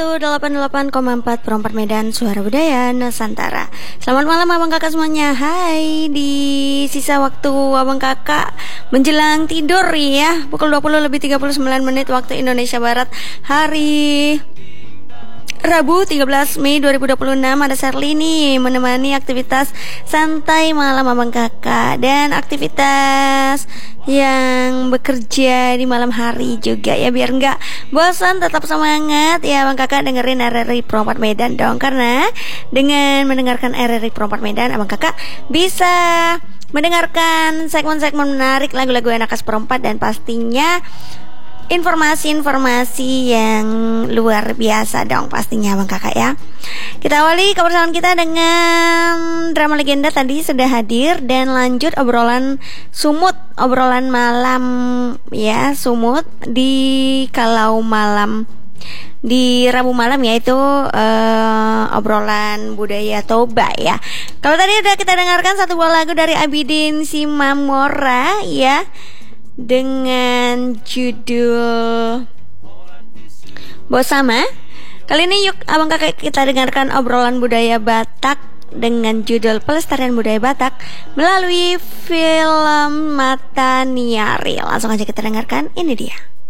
88,4 Perempat Medan, Suara Budaya Nusantara. Selamat malam abang kakak semuanya. Hai, di sisa waktu abang kakak menjelang tidur ya, pukul 20:39 waktu Indonesia Barat, hari Rabu 13 Mei 2026. Ada Sherly nih menemani aktivitas santai malam abang kakak dan aktivitas yang bekerja di malam hari juga ya, biar nggak bosan tetap semangat ya abang kakak dengerin RRI Perempat Medan dong. Karena dengan mendengarkan RRI Perempat Medan, abang kakak bisa mendengarkan segmen-segmen menarik, lagu-lagu enak khas perempat, dan pastinya informasi-informasi yang luar biasa dong pastinya abang kakak ya. Kita awali kebersamaan kita dengan drama legenda tadi sudah hadir, dan lanjut obrolan sumut, obrolan malam ya, sumut di kalau malam di Rabu malam, yaitu obrolan budaya Toba ya. Kalau tadi udah kita dengarkan satu buah lagu dari Abidin Simamora ya, dengan judul Bosama. Kali ini yuk abang kakak kita dengarkan obrolan budaya Batak dengan judul Pelestarian Budaya Batak melalui film Mata Niari. Langsung aja kita dengarkan, ini dia.